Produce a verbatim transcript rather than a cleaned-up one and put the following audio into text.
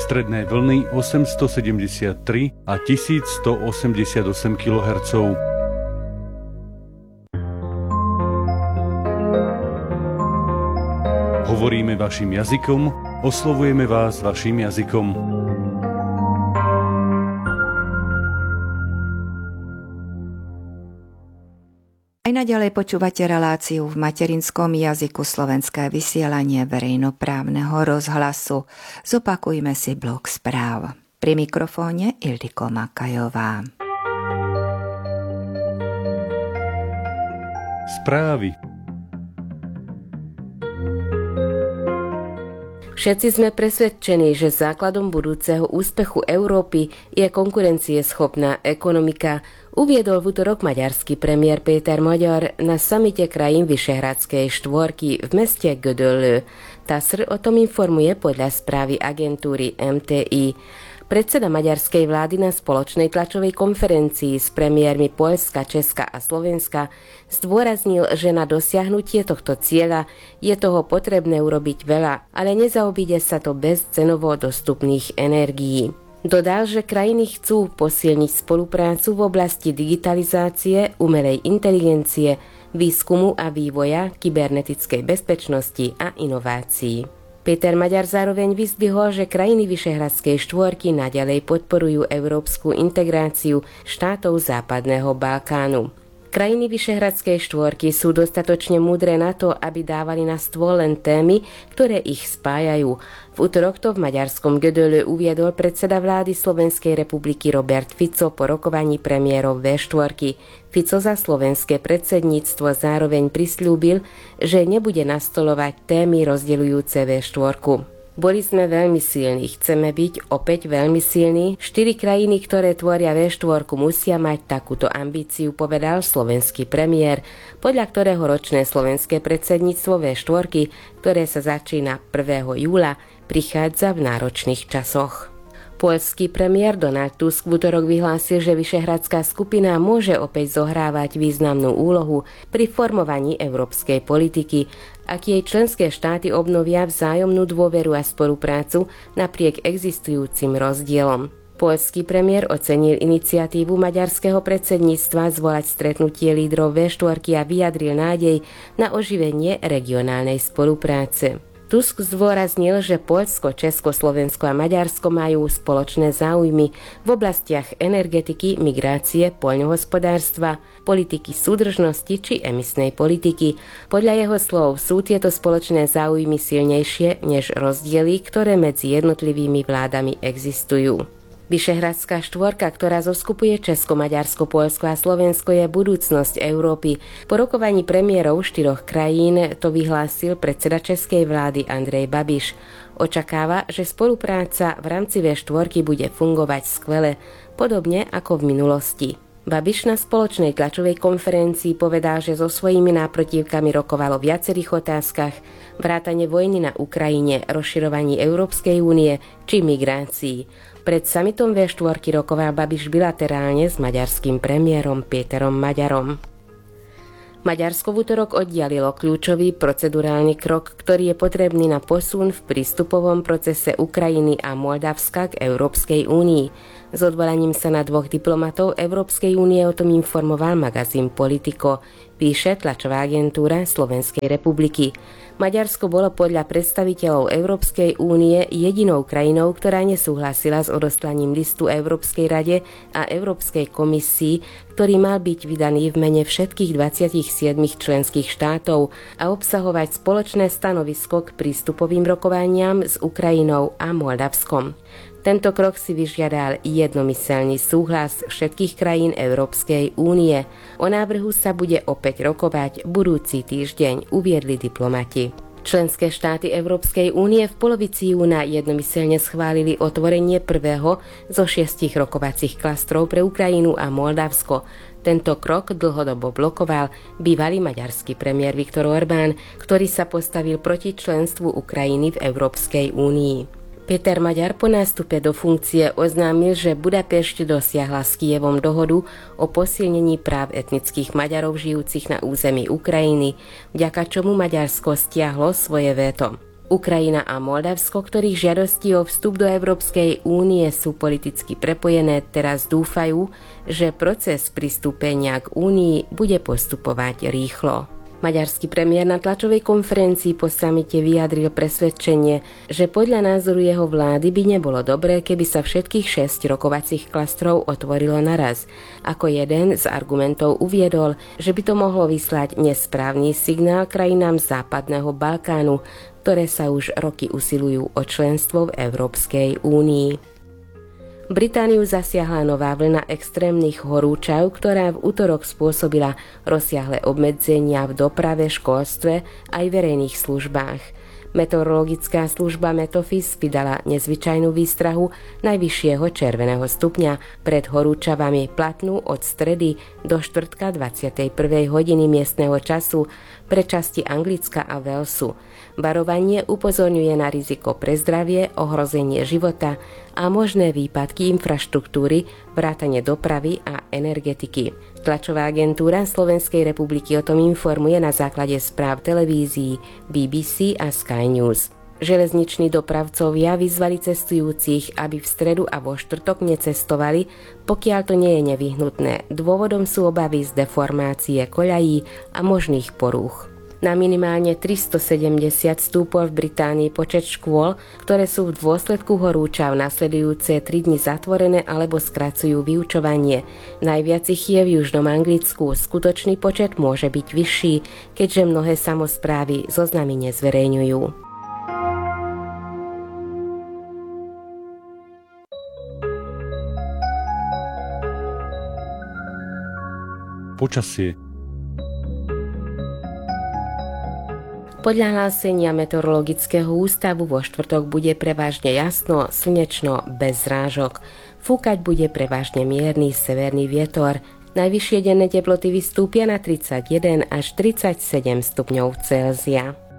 stredné vlny osemstosedemdesiattri a tisícstoosemdesiatosem kilohertzov. Hovoríme vašim jazykom, oslovujeme vás vašim jazykom. Aj naďalej počúvate reláciu v materinskom jazyku Slovenské vysielanie verejnoprávneho rozhlasu. Zopakujme si blok správ. Pri mikrofóne Ildiko Makajová. Správy. Všetci sme presvedčení, že základom budúceho úspechu Európy je konkurencieschopná ekonomika, uviedol v utorok maďarský premiér Péter Magyar na samite krajín Vyšehradskej štvorky v meste Gödöllő. TASR o tom informuje podľa správy agentúry em té í. Predseda maďarskej vlády na spoločnej tlačovej konferencii s premiérmi Poľska, Česka a Slovenska zdôraznil, že na dosiahnutie tohto cieľa je toho potrebné urobiť veľa, ale nezaobíde sa to bez cenovo dostupných energií. Dodal, že krajiny chcú posilniť spoluprácu v oblasti digitalizácie, umelej inteligencie, výskumu a vývoja, kybernetickej bezpečnosti a inovácií. Péter Magyar zároveň vyzdvihol, že krajiny Vyšehradskej štvorky naďalej podporujú európsku integráciu štátov Západného Balkánu. Krajiny Vyšehradskej štvorky sú dostatočne múdre na to, aby dávali na stôl len témy, ktoré ich spájajú. V utorok to v maďarskom Gödöllő uviedol predseda vlády Slovenskej republiky Robert Fico po rokovaní premiérov vé štyri. Fico za slovenské predsedníctvo zároveň prisľúbil, že nebude nastolovať témy rozdeľujúce vé štyri. Boli sme veľmi silní, chceme byť opäť veľmi silní. Štyri krajiny, ktoré tvoria vé štyri, musia mať takúto ambíciu, povedal slovenský premiér, podľa ktorého ročné slovenské predsedníctvo vé štyri, ktoré sa začína prvého júla, prichádza v náročných časoch. Poľský premiér Donald Tusk v utorok vyhlásil, že Vyšehradská skupina môže opäť zohrávať významnú úlohu pri formovaní európskej politiky, ak jej členské štáty obnovia vzájomnú dôveru a spoluprácu napriek existujúcim rozdielom. Poľský premiér ocenil iniciatívu maďarského predsedníctva zvolať stretnutie lídrov vé štyri a vyjadril nádej na oživenie regionálnej spolupráce. Tusk zdôraznil, že Poľsko, Česko, Slovensko a Maďarsko majú spoločné záujmy v oblastiach energetiky, migrácie, poľnohospodárstva, politiky súdržnosti či emisnej politiky. Podľa jeho slov sú tieto spoločné záujmy silnejšie než rozdiely, ktoré medzi jednotlivými vládami existujú. Vyšehradská štvorka, ktorá zoskupuje Česko, Maďarsko, Poľsko a Slovensko, je budúcnosť Európy. Po rokovaní premiérov štyroch krajín to vyhlásil predseda českej vlády Andrej Babiš. Očakáva, že spolupráca v rámci vé štyri bude fungovať skvele, podobne ako v minulosti. Babiš na spoločnej tlačovej konferencii povedal, že so svojimi náprotivkami rokoval o viacerých otázkach, vrátane vojny na Ukrajine, rozširovaní Európskej únie či migrácii. Pred summitom vé štyri rokoval Babiš bilaterálne s maďarským premiérom Péterom Magyarom. Maďarsko v utorok oddialilo kľúčový procedurálny krok, ktorý je potrebný na posun v prístupovom procese Ukrajiny a Moldavska k Európskej únii. S odvolaním sa na dvoch diplomatov Európskej únie o tom informoval magazín Politico, píše tlačová agentúra Slovenskej republiky. Maďarsko bolo podľa predstaviteľov Európskej únie jedinou krajinou, ktorá nesúhlasila s odoslaním listu Európskej rade a Európskej komisii, ktorý mal byť vydaný v mene všetkých dvadsaťsedem členských štátov a obsahovať spoločné stanovisko k prístupovým rokovaniam s Ukrajinou a Moldavskom. Tento krok si vyžiadal jednomyseľný súhlas všetkých krajín Európskej únie. O návrhu sa bude opäť rokovať budúci týždeň, uviedli diplomati. Členské štáty Európskej únie v polovici júna jednomyseľne schválili otvorenie prvého zo šiestich rokovacích klastrov pre Ukrajinu a Moldavsko. Tento krok dlhodobo blokoval bývalý maďarský premiér Viktor Orbán, ktorý sa postavil proti členstvu Ukrajiny v Európskej únii. Péter Magyar po nástupe do funkcie oznámil, že Budapešť dosiahla s Kyjevom dohodu o posilnení práv etnických Maďarov žijúcich na území Ukrajiny, vďaka čomu Maďarsko stiahlo svoje veto. Ukrajina a Moldavsko, ktorých žiadosti o vstup do Európskej únie sú politicky prepojené, teraz dúfajú, že proces pristúpenia k únii bude postupovať rýchlo. Maďarský premiér na tlačovej konferencii po samite vyjadril presvedčenie, že podľa názoru jeho vlády by nebolo dobré, keby sa všetkých šesť rokovacích klastrov otvorilo naraz. Ako jeden z argumentov uviedol, že by to mohlo vyslať nesprávny signál krajinám západného Balkánu, ktoré sa už roky usilujú o členstvo v Európskej únii. Britániu zasiahla nová vlna extrémnych horúčav, ktorá v utorok spôsobila rozsiahle obmedzenia v doprave, školstve aj verejných službách. Meteorologická služba Metofis vydala nezvyčajnú výstrahu najvyššieho červeného stupňa pred horúčavami platnú od stredy do štvrtka dvadsiatej prvej hodiny miestneho času pre časti Anglicka a Walesu. Varovanie upozorňuje na riziko pre zdravie, ohrozenie života a možné výpadky infraštruktúry, vrátane dopravy a energetiky. Tlačová agentúra Slovenskej republiky o tom informuje na základe správ televízií bé bé cé a Sky News. Železniční dopravcovia vyzvali cestujúcich, aby v stredu a vo štvrtok necestovali, pokiaľ to nie je nevyhnutné. Dôvodom sú obavy z deformácie koľají a možných porúch. Na minimálne tristosedemdesiat stúpol v Británii počet škôl, ktoré sú v dôsledku horúčav nasledujúce tri dni zatvorené alebo skracujú vyučovanie. Najviac ich je v južnom Anglicku. Skutočný počet môže byť vyšší, keďže mnohé samosprávy zoznamy nezverejňujú. Počasie. Podľa hlásenia Meteorologického ústavu vo štvrtok bude prevažne jasno, slnečno, bez zrážok. Fúkať bude prevažne mierny severný vietor. Najvyššie denné teploty vystúpia na tridsaťjeden až tridsaťsedem stupňov Celzia.